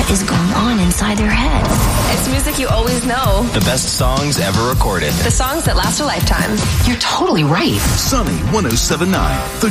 what is going on inside their heads. It's music you always know. The best songs ever recorded. The songs that last a lifetime. You're totally right. Sunny 107.9, the